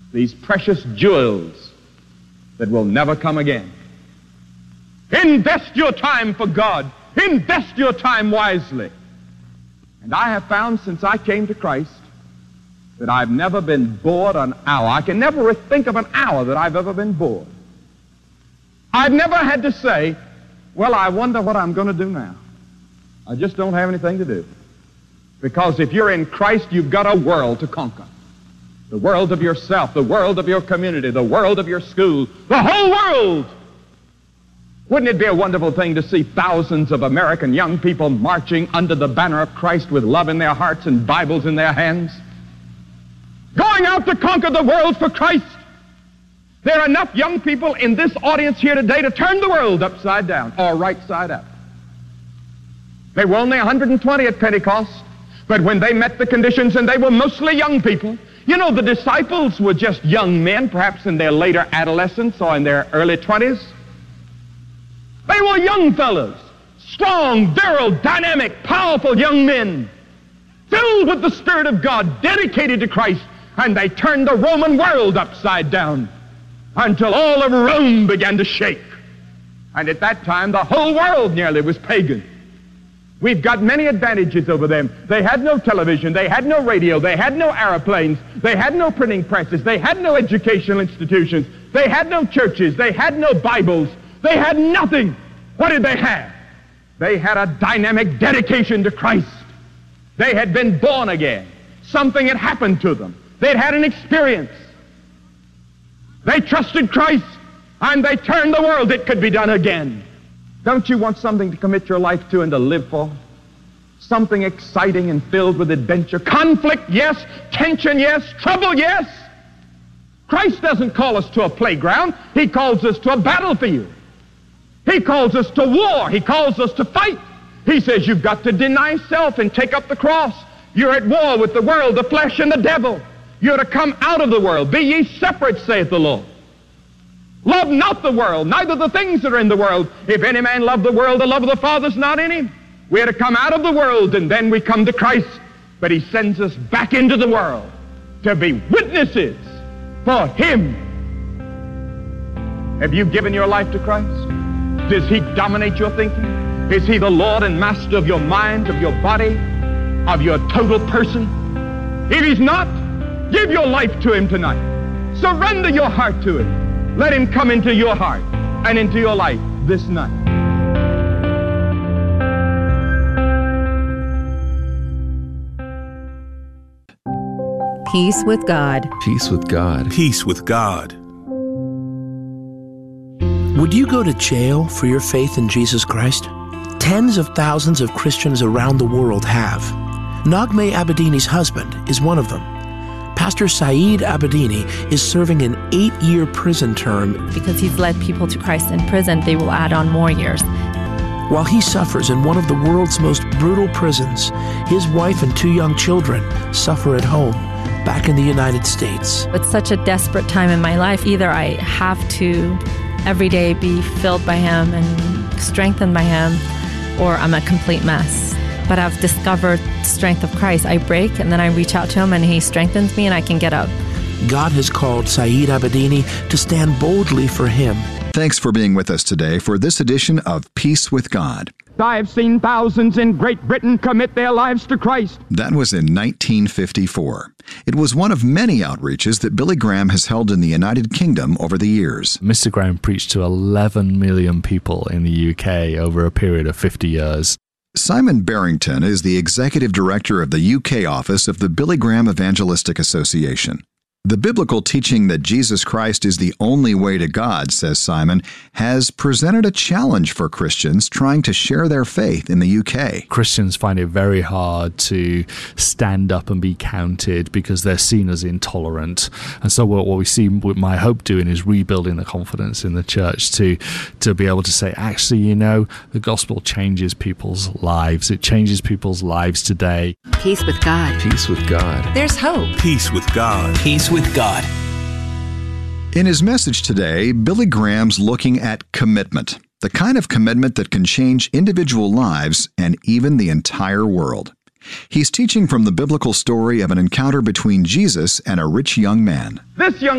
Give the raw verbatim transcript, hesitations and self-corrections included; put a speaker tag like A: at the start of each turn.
A: these precious jewels that will never come again. Invest your time for God. Invest your time wisely. And I have found since I came to Christ that I've never been bored an hour. I can never think of an hour that I've ever been bored. I've never had to say, well, I wonder what I'm going to do now. I just don't have anything to do. Because if you're in Christ, you've got a world to conquer. The world of yourself, the world of your community, the world of your school, the whole world. Wouldn't it be a wonderful thing to see thousands of American young people marching under the banner of Christ with love in their hearts and Bibles in their hands? Going out to conquer the world for Christ. There are enough young people in this audience here today to turn the world upside down or right side up. They were only one hundred twenty at Pentecost, but when they met the conditions, and they were mostly young people, you know, the disciples were just young men, perhaps in their later adolescence or in their early twenties. They were young fellows, strong, virile, dynamic, powerful young men, filled with the Spirit of God, dedicated to Christ, and they turned the Roman world upside down until all of Rome began to shake. And at that time, the whole world nearly was pagan. We've got many advantages over them. They had no television, they had no radio, they had no airplanes, they had no printing presses, they had no educational institutions, they had no churches, they had no Bibles, they had nothing. What did they have? They had a dynamic dedication to Christ. They had been born again. Something had happened to them. They'd had an experience. They trusted Christ, and they turned the world. It could be done again. Don't you want something to commit your life to and to live for? Something exciting and filled with adventure. Conflict, yes. Tension, yes. Trouble, yes. Christ doesn't call us to a playground. He calls us to a battlefield. He calls us to war. He calls us to fight. He says you've got to deny self and take up the cross. You're at war with the world, the flesh, and the devil. You're to come out of the world. Be ye separate, saith the Lord. Love not the world, neither the things that are in the world. If any man love the world, the love of the Father's not in him. We're to come out of the world, and then we come to Christ. But he sends us back into the world to be witnesses for him. Have you given your life to Christ? Does he dominate your thinking? Is he the Lord and Master of your mind, of your body, of your total person? If he's not, give your life to him tonight. Surrender your heart to him. Let him come into your heart and into your life this night.
B: Peace with God.
C: Peace with God.
D: Peace with God.
E: Would you go to jail for your faith in Jesus Christ? Tens of thousands of Christians around the world have. Naghmeh Abedini's husband is one of them. Pastor Saeed Abedini is serving an eight-year prison term.
F: Because he's led people to Christ in prison, they will add on more years.
E: While he suffers in one of the world's most brutal prisons, his wife and two young children suffer at home, back in the United States.
F: It's such a desperate time in my life. Either I have to every day be filled by him and strengthened by him, or I'm a complete mess. But I've discovered the strength of Christ. I break, and then I reach out to him, and he strengthens me, and I can get up.
E: God has called Saeed Abedini to stand boldly for him.
G: Thanks for being with us today for this edition of Peace with God.
A: I have seen thousands in Great Britain commit their lives to Christ.
G: That was in nineteen fifty-four. It was one of many outreaches that Billy Graham has held in the United Kingdom over the years.
C: Mister Graham preached to eleven million people in the U K over a period of fifty years.
G: Simon Barrington is the executive director of the U K office of the Billy Graham Evangelistic Association. The biblical teaching that Jesus Christ is the only way to God, says Simon, has presented a challenge for Christians trying to share their faith in the U K.
C: Christians find it very hard to stand up and be counted because they're seen as intolerant. And so what we see with My Hope doing is rebuilding the confidence in the church to, to be able to say, actually, you know, the gospel changes people's lives. It changes people's lives today.
B: Peace with God.
C: Peace with God.
B: There's hope.
D: Peace with God.
E: Peace with God.
G: In his message today, Billy Graham's looking at commitment, the kind of commitment that can change individual lives and even the entire world. He's teaching from the biblical story of an encounter between Jesus and a rich young man.
A: This young